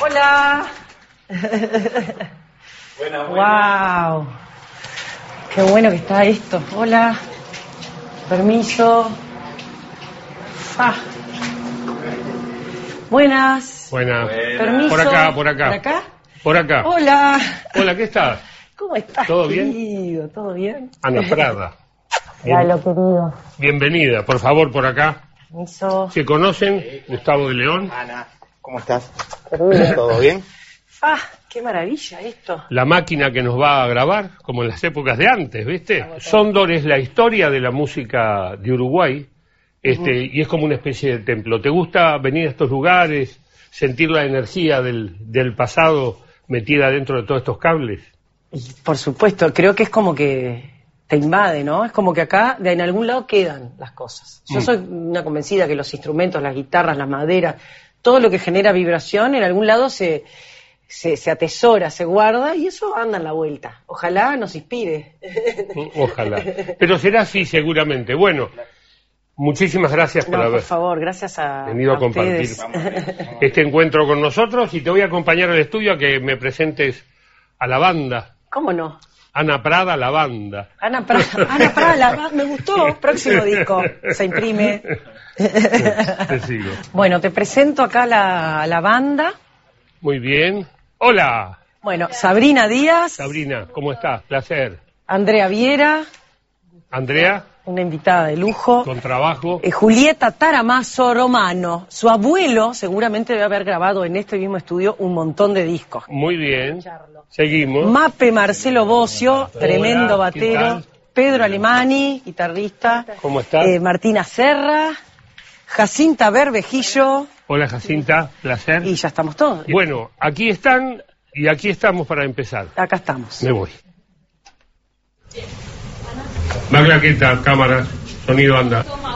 Hola. Buenas, Wow. Qué bueno que está esto. Hola. Permiso. Ah. Buenas. Buenas. Permiso. Por acá, por acá. ¿Por acá? Por acá. Hola. Hola, ¿qué estás? ¿Cómo estás, ¿Todo bien? querido? ¿Todo bien? Ana Prada. Hola, querido. Bienvenida, por favor, por acá. Permiso. ¿Se conocen? Gustavo de León. Ana, ¿cómo estás? Querido. ¿Todo bien? Ah, qué maravilla esto. La máquina que nos va a grabar, como en las épocas de antes, ¿viste? Sondor es la historia de la música de Uruguay, y es como una especie de templo. ¿Te gusta venir a estos lugares, sentir la energía del pasado metida dentro de todos estos cables? Y por supuesto, creo que es como que te invade, ¿no? Es como que acá, en algún lado quedan las cosas. Yo soy una convencida que los instrumentos, las guitarras, las maderas, todo lo que genera vibración, en algún lado se atesora, se guarda, y eso anda en la vuelta. Ojalá nos inspire. Ojalá. Pero será así seguramente. Bueno, muchísimas gracias por No, por haber favor, gracias a venido a compartir ustedes. este encuentro con nosotros, y te voy a acompañar al estudio a que me presentes a la banda. ¿Cómo no? Ana Prada, la banda. Ana Prada, me gustó. Próximo disco, se imprime. Te sigo. Bueno, te presento acá la banda. Muy bien. Hola, Bueno, Sabrina Díaz, Sabrina, ¿cómo estás? Placer. Andrea Viera, Andrea, una invitada de lujo. con trabajo. Julieta Taramazo Romano. Su abuelo seguramente debe haber grabado en este mismo estudio un montón de discos. Muy bien. Seguimos. Mape Marcelo Bocio, tremendo Hola, ¿qué batero. tal? Pedro Alemani, guitarrista. ¿Cómo estás? Martina Serra, Jacinta Berbejillo, Hola, Jacinta, placer. y ya estamos todos. Bueno, aquí están y aquí estamos para empezar. Acá estamos. Me voy. Más claqueta, cámaras, sonido, anda.